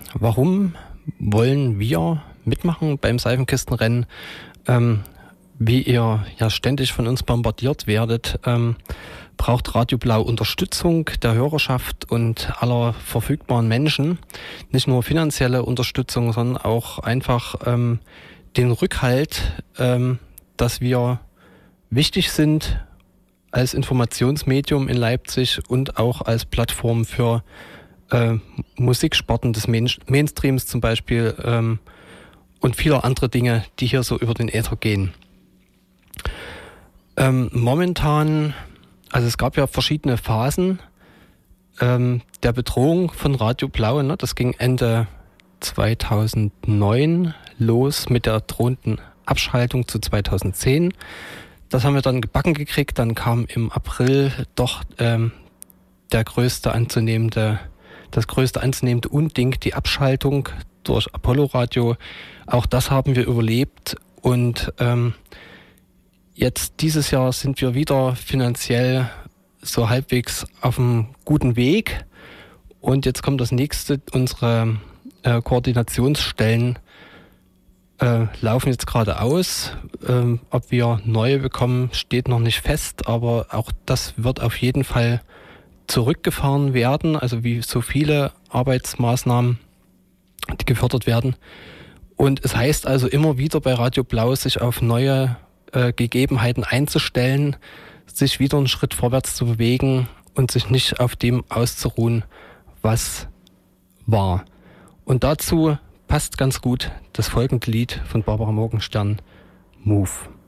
Warum wollen wir mitmachen beim Seifenkistenrennen? Wie ihr ja ständig von uns bombardiert werdet, braucht Radio Blau Unterstützung der Hörerschaft und aller verfügbaren Menschen. Nicht nur finanzielle Unterstützung, sondern auch einfach den Rückhalt, dass wir wichtig sind als Informationsmedium in Leipzig und auch als Plattform für Musiksparten des Mainstreams zum Beispiel und viele andere Dinge, die hier so über den Äther gehen. Momentan, also es gab ja verschiedene Phasen der Bedrohung von Radio Blau. Ne? Das ging Ende 2009 los mit der drohenden Abschaltung zu 2010. Das haben wir dann gebacken gekriegt. Dann kam im April doch das größte anzunehmende Unding, die Abschaltung durch Apollo Radio. Auch das haben wir überlebt und jetzt dieses Jahr sind wir wieder finanziell so halbwegs auf einem guten Weg. Und jetzt kommt das nächste, unsere Koordinationsstellen laufen jetzt gerade aus. Ob wir neue bekommen, steht noch nicht fest, aber auch das wird auf jeden Fall zurückgefahren werden, also wie so viele Arbeitsmaßnahmen, die gefördert werden. Und es heißt also immer wieder bei Radio Blau, sich auf neue Gegebenheiten einzustellen, sich wieder einen Schritt vorwärts zu bewegen und sich nicht auf dem auszuruhen, was war. Und dazu passt ganz gut das folgende Lied von Barbara Morgenstern, Move.